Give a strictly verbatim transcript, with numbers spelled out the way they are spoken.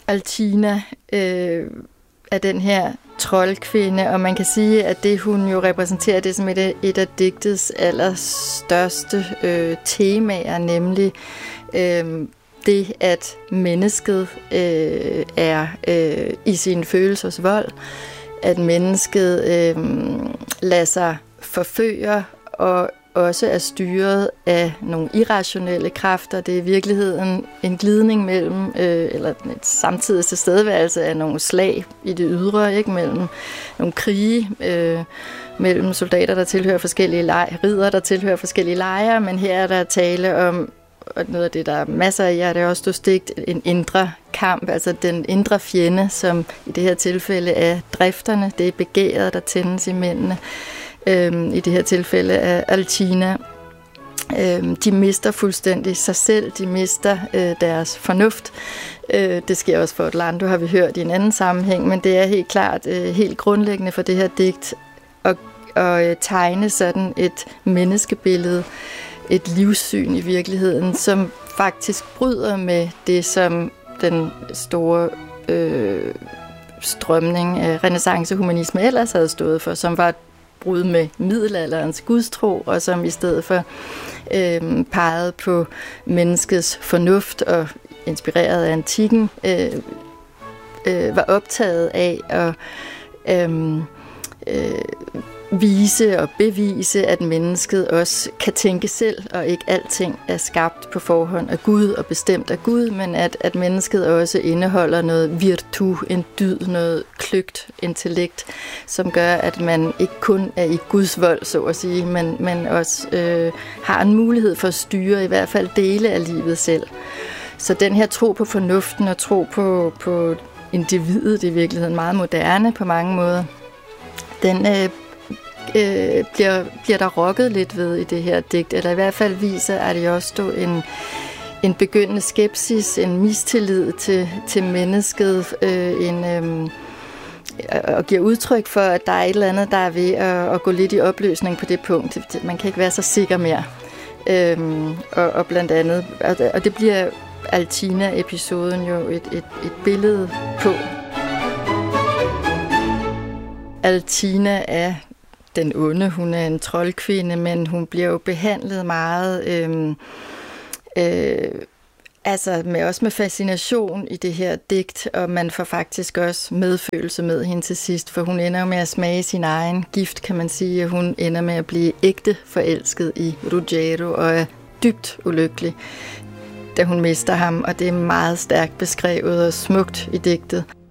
Alcina øh, er den her troldkvinde, og man kan sige, at det hun jo repræsenterer, det som et af, et af digtets allerstørste øh, temaer, nemlig øh, det, at mennesket øh, er øh, i sin følelsers vold, at mennesket øh, lader sig forføre og også er styret af nogle irrationelle kræfter. Det er i virkeligheden en glidning mellem, øh, eller et samtidig tilstedeværelse af nogle slag i det ydre, ikke? Mellem nogle krige, øh, mellem soldater, der tilhører forskellige lejre, riddere, der tilhører forskellige lejre, men her er der tale om, og noget af det, der er masser af jer, det er også stået stigt, en indre kamp, altså den indre fjende, som i det her tilfælde er drifterne, det er begæret, der tændes i mændene. Øhm, i det her tilfælde af Alcina. Øhm, de mister fuldstændig sig selv, de mister øh, deres fornuft. Øh, det sker også for Orlando, har vi hørt i en anden sammenhæng, men det er helt klart øh, helt grundlæggende for det her digt at, at øh, tegne sådan et menneskebillede, et livssyn i virkeligheden, som faktisk bryder med det, som den store øh, strømning af renæssancehumanisme ellers havde stået for, som var brud med middelalderens gudstro, og som i stedet for øh, pegede på menneskets fornuft og inspireret af antikken, øh, øh, var optaget af at øh, øh, vise og bevise, at mennesket også kan tænke selv, og ikke alting er skabt på forhånd af Gud og bestemt af Gud, men at, at mennesket også indeholder noget virtu, en dyd, noget kløgt, intellekt, som gør, at man ikke kun er i Guds vold, så at sige, men, men også øh, har en mulighed for at styre i hvert fald dele af livet selv. Så den her tro på fornuften og tro på, på individet, i virkeligheden meget moderne på mange måder, den øh, øh, bliver, bliver der rokket lidt ved i det her digt, eller i hvert fald viser Ariosto en, en begyndende skepsis, en mistillid til, til mennesket, øh, en, øh, og giver udtryk for, at der er et eller andet, der er ved at, at gå lidt i opløsning på det punkt. Man kan ikke være så sikker mere. Øh, og, og blandt andet, og, og det bliver Alcina-episoden jo et, et, et billede på. Alcina er den onde, hun er en troldkvinde, men hun bliver jo behandlet meget, øh, øh, altså med, også med fascination i det her digt, og man får faktisk også medfølelse med hende til sidst, for hun ender jo med at smage sin egen gift, kan man sige, at hun ender med at blive ægte forelsket i Ruggiero, og er dybt ulykkelig, da hun mister ham, og det er meget stærkt beskrevet og smukt i digtet.